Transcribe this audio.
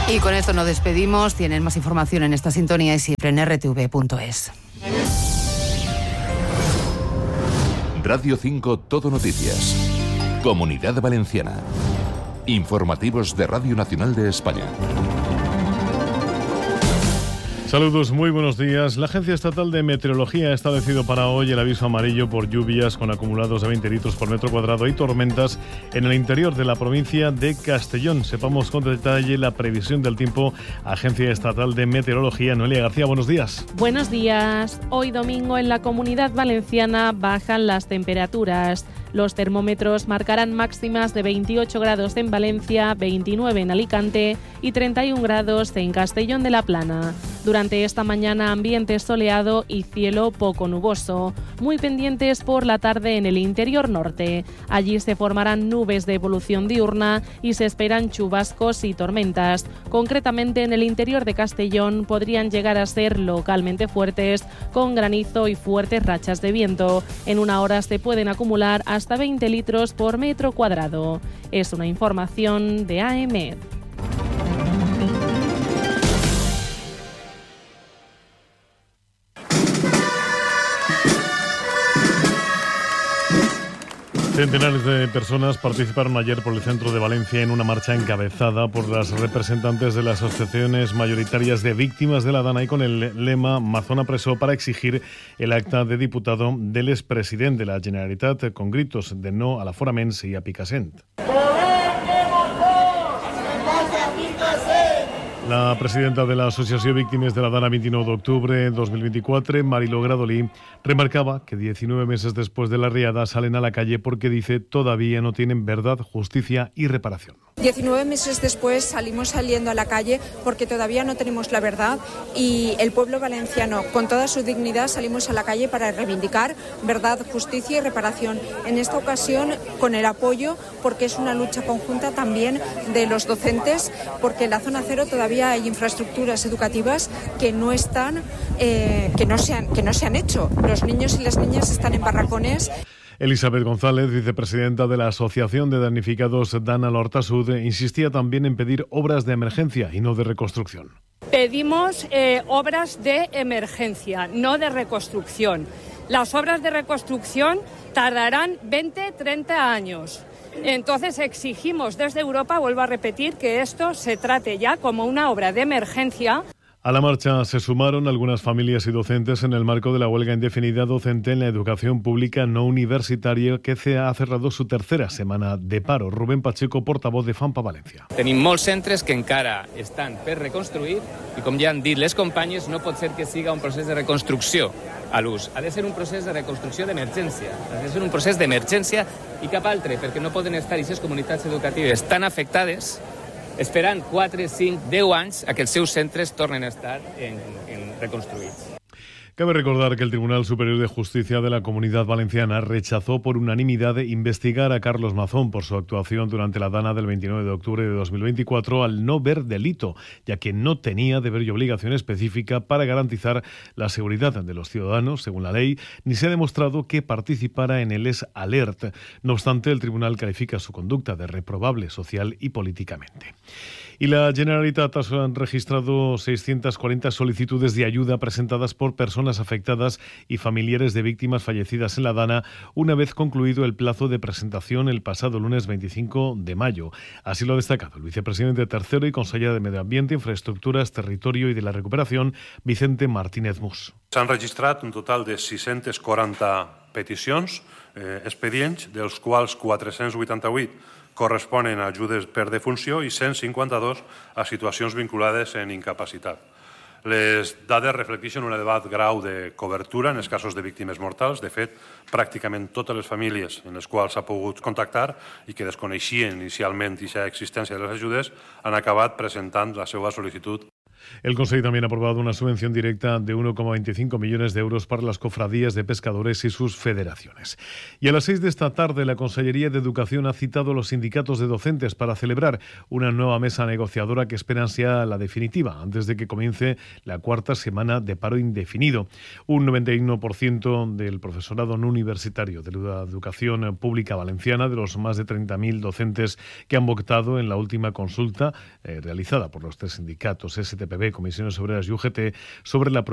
Y con esto nos despedimos. Tienen más información en esta sintonía y siempre en rtv.es. Radio 5 Todo Noticias. Comunidad Valenciana. Informativos de Radio Nacional de España. Saludos, muy buenos días. La Agencia Estatal de Meteorología ha establecido para hoy el aviso amarillo por lluvias con acumulados de 20 litros por metro cuadrado y tormentas en el interior de la provincia de Castellón. Sepamos con detalle la previsión del tiempo. Agencia Estatal de Meteorología. Noelia García, buenos días. Buenos días. Hoy domingo en la Comunidad Valenciana bajan las temperaturas. Los termómetros marcarán máximas de 28 grados en Valencia, 29 en Alicante y 31 grados en Castellón de la Plana. Durante esta mañana ambiente soleado y cielo poco nuboso, muy pendientes por la tarde en el interior norte. Allí se formarán nubes de evolución diurna y se esperan chubascos y tormentas. Concretamente en el interior de Castellón podrían llegar a ser localmente fuertes, con granizo y fuertes rachas de viento. En una hora se pueden acumular hasta 20 litros por metro cuadrado. Es una información de AEMET. Centenares de personas participaron ayer por el centro de Valencia en una marcha encabezada por las representantes de las asociaciones mayoritarias de víctimas de la Dana y con el lema Mazona Presó, para exigir el acta de diputado del expresidente de la Generalitat, con gritos de no a l'aforament i a Picassent. La presidenta de la Asociació Víctimes de la Dana 29 d'octubre de 2024, Mariló Gradolí, remarcaba que 19 meses después de la riada salen a la calle porque, dice, todavía no tienen verdad, justicia y reparación. 19 meses después salimos saliendo a la calle porque todavía no tenemos la verdad y el pueblo valenciano, con toda su dignidad, salimos a la calle para reivindicar verdad, justicia y reparación. En esta ocasión con el apoyo, porque es una lucha conjunta también de los docentes, porque en la zona cero todavía hay infraestructuras educativas que no están, que no se han hecho. Los niños y las niñas están en barracones. Elizabeth González, vicepresidenta de la Asociación de Damnificados Dana Lorta Sud, insistía también en pedir obras de emergencia y no de reconstrucción. Pedimos obras de emergencia, no de reconstrucción. Las obras de reconstrucción tardarán 20-30 años. Entonces exigimos desde Europa, vuelvo a repetir, que esto se trate ya como una obra de emergencia. A la marcha se sumaron algunas familias y docentes en el marco de la huelga indefinida docente en la educación pública no universitaria, que ha cerrado su tercera setmana de paro. Rubén Pacheco, portavoz de FAMPA València. Tenim molts centres que encara estan per reconstruir i, com ja han dit les companyes, no pot ser que siga un procés de reconstrucció a l'ús. Ha de ser un procés de reconstrucció d'emergència. Ha de ser un procés d'emergència i cap altre, perquè no poden estar aquestes comunitats educatives tan afectades esperant 4, 5, 10 anys a que els seus centres tornen a estar reconstruïts. Cabe recordar que el Tribunal Superior de Justicia de la Comunidad Valenciana rechazó por unanimidad investigar a Carlos Mazón por su actuación durante la Dana del 29 de octubre de 2024 al no ver delito, ya que no tenía deber y obligación específica para garantizar la seguridad de los ciudadanos, según la ley, ni se ha demostrado que participara en el alert. No obstante, el tribunal califica su conducta de reprobable social y políticamente. Y la Generalitat ha registrado 640 solicitudes de ayuda presentadas por personas afectadas y familiares de víctimas fallecidas en la Dana, una vez concluido el plazo de presentación el pasado lunes 25 de mayo. Así lo ha destacado el vicepresidente tercero y consejero de Medio Ambiente, Infraestructuras, Territorio y de la Recuperación, Vicente Martínez Mus. S'han registrat un total de 640 peticions, expedients, dels quals 488 corresponen a ajudes per defunció i 152 a situacions vinculades en incapacitat. Les dades reflecteixen un elevat grau de cobertura en els casos de víctimes mortals. De fet, pràcticament totes les famílies en les quals s'ha pogut contactar i que desconeixien inicialment aquesta existència de les ajudes han acabat presentant la seva sol·licitud. El Consejo también ha aprobado una subvención directa de 1,25 millones de euros para las cofradías de pescadores y sus federaciones. Y a las 6 de esta tarde, la Consellería de Educación ha citado a los sindicatos de docentes para celebrar una nueva mesa negociadora que esperan sea la definitiva, antes de que comience la cuarta semana de paro indefinido. Un 91% del profesorado no universitario de la educación pública valenciana, de los más de 30.000 docentes que han votado en la última consulta realizada por los tres sindicatos, STPB, Comisiones Obreras y UGT, sobre la